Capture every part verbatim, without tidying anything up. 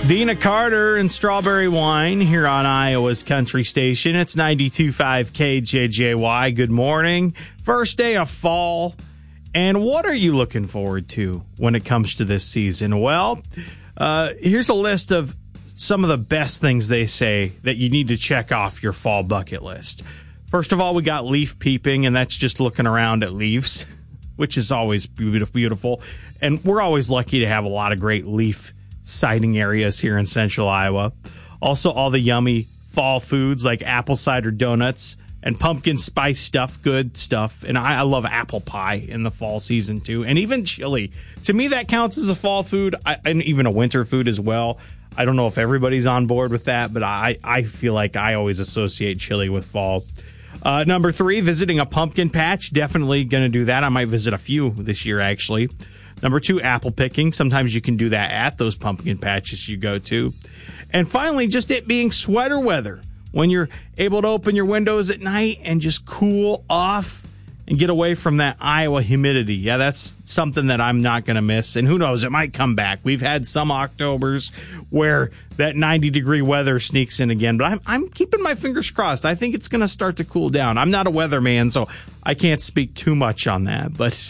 Dina Carter and Strawberry Wine here on Iowa's Country Station. It's ninety-two point five K J J Y. Good morning. First day of fall. And what are you looking forward to when it comes to this season? Well, uh, here's a list of some of the best things they say that you need to check off your fall bucket list. First of all, we got leaf peeping, and that's just looking around at leaves, which is always beautiful. And we're always lucky to have a lot of great leaf sighting areas here in central Iowa. Also, all the yummy fall foods like apple cider donuts and pumpkin spice stuff, good stuff. And I, I love apple pie in the fall season too, and even chili. To me, that counts as a fall food, I, and even a winter food as well. I don't know if everybody's on board with that, but I, I feel like I always associate chili with fall. Uh, number three, visiting a pumpkin patch. Definitely going to do that. I might visit a few this year, actually. Number two, apple picking. Sometimes you can do that at those pumpkin patches you go to. And finally, just it being sweater weather. When you're able to open your windows at night and just cool off and get away from that Iowa humidity. Yeah, that's something that I'm not going to miss. And who knows, it might come back. We've had some Octobers where that ninety degree weather sneaks in again. But I'm, I'm keeping my fingers crossed. I think it's going to start to cool down. I'm not a weatherman, so I can't speak too much on that. But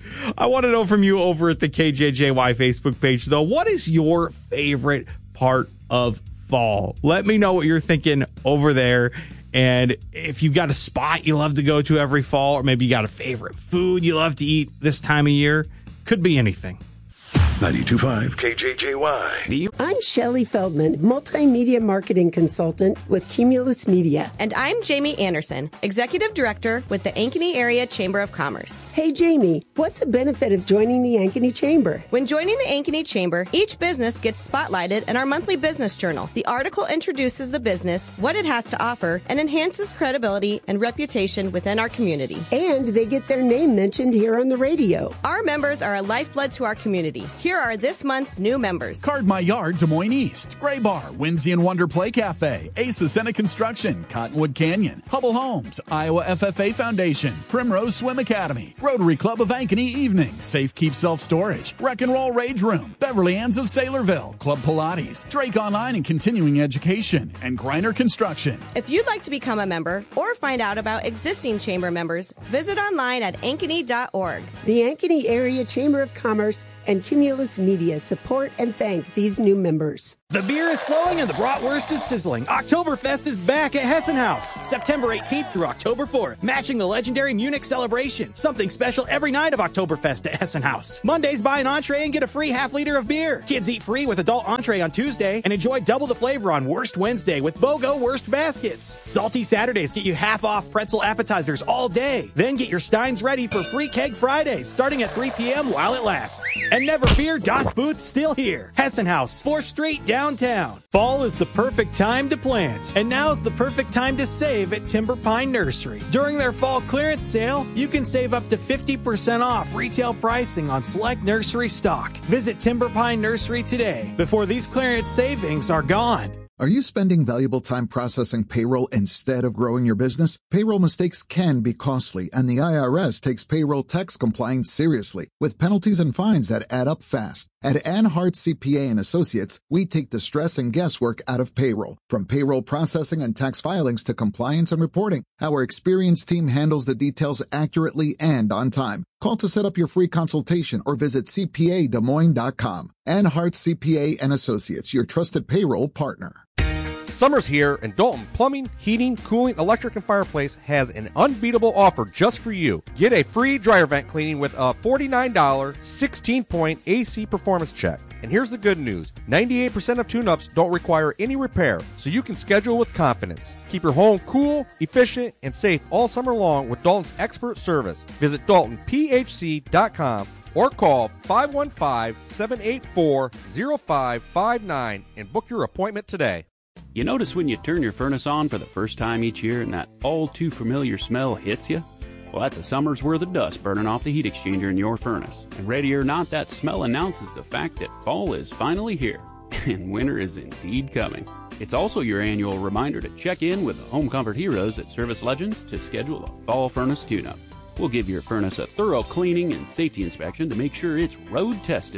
I want to know from you over at the K J J Y Facebook page, though. What is your favorite part of fall? Let me know what you're thinking over there. And if you've got a spot you love to go to every fall, or maybe you got a favorite food you love to eat this time of year, could be anything. ninety-two point five K J J Y. I'm Shelley Feldman, multimedia marketing consultant with Cumulus Media. And I'm Jamie Anderson, executive director with the Ankeny Area Chamber of Commerce. Hey, Jamie, what's the benefit of joining the Ankeny Chamber? When joining the Ankeny Chamber, each business gets spotlighted in our monthly business journal. The article introduces the business, what it has to offer, and enhances credibility and reputation within our community. And they get their name mentioned here on the radio. Our members are a lifeblood to our community. Here are this month's new members. Card My Yard, Des Moines East, Gray Bar, Whimsy and Wonder Play Cafe, Ace Ascena Construction, Cottonwood Canyon, Hubble Homes, Iowa F F A Foundation, Primrose Swim Academy, Rotary Club of Ankeny Evening, Safe Keep Self Storage, Wreck and Roll Rage Room, Beverly Ann's of Saylorville, Club Pilates, Drake Online and Continuing Education, and Griner Construction. If you'd like to become a member or find out about existing chamber members, visit online at ankeny dot org. The Ankeny Area Chamber of Commerce and Cumulus Media support and thank these new members. The beer is flowing and the bratwurst is sizzling. Oktoberfest is back at Hessen House, September eighteenth through October fourth, matching the legendary Munich celebration. Something special every night of Oktoberfest at Hessen House. Mondays, buy an entree and get a free half liter of beer. Kids eat free with adult entree on Tuesday and enjoy double the flavor on Wurst Wednesday with BOGO Wurst baskets. Salty Saturdays get you half off pretzel appetizers all day. Then get your steins ready for free keg Fridays, starting at three p.m. while it lasts. And never fear, Das Boot's still here. Hessen House, fourth Street, downtown. Fall is the perfect time to plant, and now's the perfect time to save at Timber Pine Nursery. During their fall clearance sale, you can save up to fifty percent off retail pricing on select nursery stock. Visit Timber Pine Nursery today before these clearance savings are gone. Are you spending valuable time processing payroll instead of growing your business? Payroll mistakes can be costly, and the I R S takes payroll tax compliance seriously, with penalties and fines that add up fast. At Anhart C P A and Associates, we take the stress and guesswork out of payroll. From payroll processing and tax filings to compliance and reporting, our experienced team handles the details accurately and on time. Call to set up your free consultation or visit c p a des moines dot com. Anhart C P A and Associates, your trusted payroll partner. Summer's here, and Dalton Plumbing, Heating, Cooling, Electric, and Fireplace has an unbeatable offer just for you. Get a free dryer vent cleaning with a forty-nine dollars sixteen-point A C performance check. And here's the good news. ninety-eight percent of tune-ups don't require any repair, so you can schedule with confidence. Keep your home cool, efficient, and safe all summer long with Dalton's expert service. Visit dalton p h c dot com or call five one five, seven eight four, zero five five nine and book your appointment today. You notice when you turn your furnace on for the first time each year and that all-too-familiar smell hits you? Well, that's a summer's worth of dust burning off the heat exchanger in your furnace. And ready or not, that smell announces the fact that fall is finally here, and winter is indeed coming. It's also your annual reminder to check in with the Home Comfort Heroes at Service Legends to schedule a fall furnace tune-up. We'll give your furnace a thorough cleaning and safety inspection to make sure it's road-tested.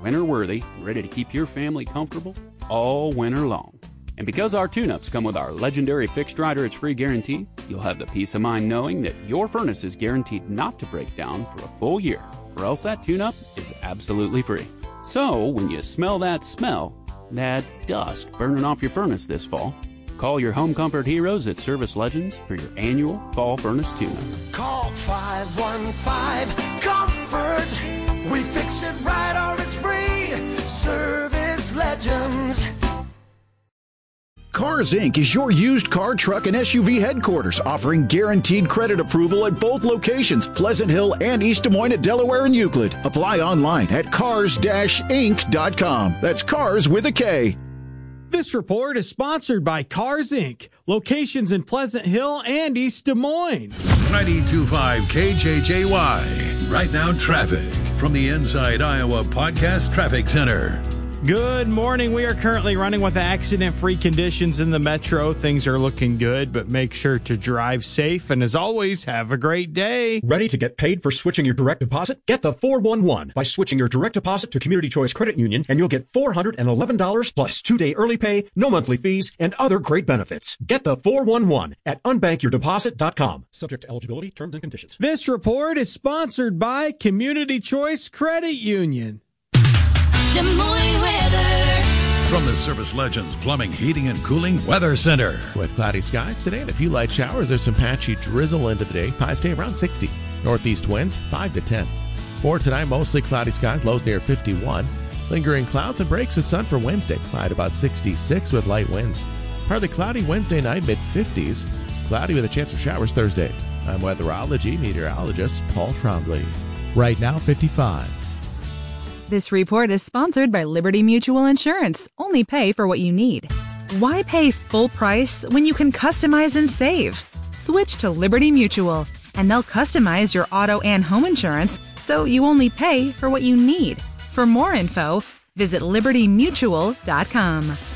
winter worthy, ready to keep your family comfortable all winter long. And because our tune-ups come with our legendary fixed rider it's free guarantee, you'll have the peace of mind knowing that your furnace is guaranteed not to break down for a full year, or else that tune-up is absolutely free. So, when you smell that smell, that dust burning off your furnace this fall, call your home comfort heroes at Service Legends for your annual fall furnace tune-up. Call five one five comfort. We fix it right or it's free. Service Legends. Cars Incorporated is your used car, truck, and S U V headquarters, offering guaranteed credit approval at both locations, Pleasant Hill and East Des Moines at Delaware and Euclid. Apply online at cars dash inc dot com. That's cars with a K. This report is sponsored by Cars Incorporated. Locations in Pleasant Hill and East Des Moines. ninety-two point five K J J Y. Right now, traffic from the Inside Iowa Podcast Traffic Center. Good morning. We are currently running with accident-free conditions in the metro. Things are looking good, but make sure to drive safe. And as always, have a great day. Ready to get paid for switching your direct deposit? Get the four one one by switching your direct deposit to Community Choice Credit Union, and you'll get four hundred eleven dollars plus two-day early pay, no monthly fees, and other great benefits. Get the four one one at unbank your deposit dot com. Subject to eligibility, terms, and conditions. This report is sponsored by Community Choice Credit Union. Des Moines weather. From the Service Legends Plumbing, Heating, and Cooling Weather Center. With cloudy skies today and a few light showers, there's some patchy drizzle into the day. Highs stay around sixty. Northeast winds five to ten. For tonight, mostly cloudy skies, lows near fifty-one. Lingering clouds and breaks of sun for Wednesday. High at about sixty-six with light winds. Partly cloudy Wednesday night, mid fifties. Cloudy with a chance of showers Thursday. I'm weatherology meteorologist Paul Trombley. Right now, fifty-five. This report is sponsored by Liberty Mutual Insurance. Only pay for what you need. Why pay full price when you can customize and save? Switch to Liberty Mutual, and they'll customize your auto and home insurance so you only pay for what you need. For more info, visit liberty mutual dot com.